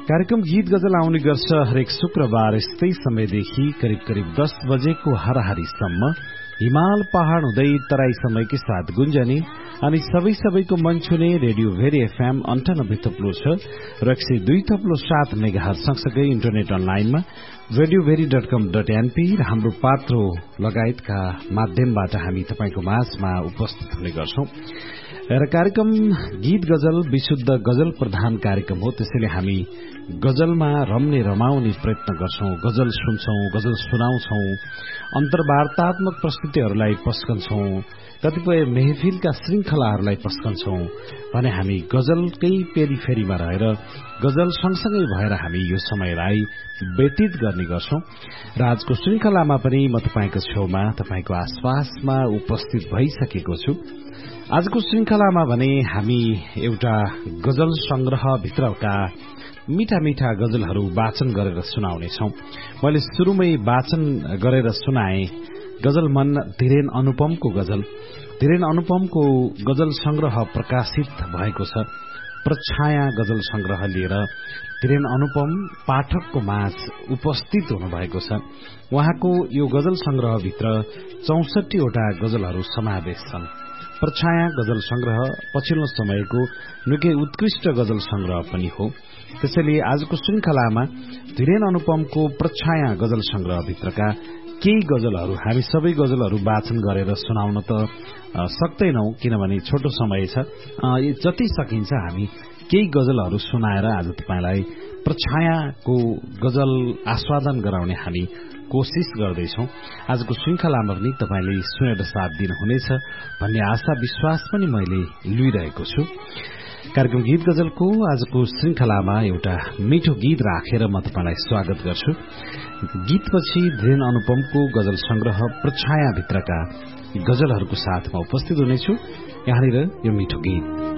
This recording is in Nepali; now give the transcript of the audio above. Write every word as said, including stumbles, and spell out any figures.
कार्यक्रम गीत गजल आउने गर्छ हरेक शुक्रबार यस्तै समयदेखि करिब करिब दस बजेको हराहारीसम्म हिमाल पहाड़ हुँदै तराईसम्मकै साथ गुन्जने अनि सबै सबैको मन छुने रेडियो भेरी एफएम अन्ठानब्बे थप्लो छ र एक सय दुई थप्लो सात मेगाहरु सँगसँगै इन्टरनेट अनलाइनमा रेडियो भेरी डट कम डट एनपी र हाम्रो पात्रो लगायतका माध्यमबाट हामी तपाईंको माझमा उपस्थित हुने गर्छौं र कार्यक्रम गीत गजल विशुद्ध गजल प्रधान कार्यक्रम हो। त्यसैले हामी गजलमा रम्ने रमाउने प्रयत्न गर्छौं, गजल सुन्छौं, गजल सुनाउँछौं, अन्तर्वार्तात्मक प्रस्तुतिहरूलाई पस्कन्छौं, कतिपय मेहफिलका श्रृंखलाहरूलाई पस्कन्छौं भने हामी गजलकै पेरिफेरीमा रहेर गजल सँगसँगै भएर हामी यो समयलाई व्यतीत गर्ने गर्छौं र आजको श्रृंखलामा पनि म तपाईको छेउमा तपाईको आसपासमा उपस्थित भइसकेको छु। आजको श्रृंखलामा भने हामी एउटा गजल संग्रह भित्रका मीठा मीठा गजलहरू वाचन गरेर सुनाउनेछौं। मैले शुरूमै वाचन गरेर सुनाए गजल मन धीरेन अनुपमको गजल। धीरेन अनुपमको गजल संग्रह प्रकाशित भएको छ। प्रछाया गजल संग्रह लिएर धीरेन अनुपम पाठकको माझ उपस्थित हुनुभएको छ। उहाँको यो गजल संग्रहभित्र चौसठी वटा गजलहरू समावेश छन्। प्रछाया गजल संग्रह पछिल्लो समयको निकै उत्कृष्ट गजल संग्रह पनि हो। त्यसैले आजको श्रृंखलामा धीरेन अनुपमको प्रछाया गजल संग्रह भित्रका केही गजलहरू हामी सबै गजलहरू वाचन गरेर सुनाउन त सक्दैनौं, किनभने छोटो समय छ। जति सकिन्छ हामी केही गजलहरू सुनाएर आज तपाईलाई प्रछायाको गजल आस्वादन गराउने हामी कोशिश गर्दैछौं। आजको श्रृंखलामा पनि तपाईले सुनेर साथ दिनुहुनेछ भन्ने आशा विश्वास पनि मैले लिइरहेको छु। कार्यक्रम गीत गजलको आजको श्रृंखलामा एउटा मिठो गीत राखेर म तपाईलाई स्वागत गर्छु। गीतपछि धीरेन अनुपमको गजल संग्रह प्रछाया भित्रका गजलहरूको साथमा उपस्थित हुनेछु। यहाँनिर यो मिठो गीत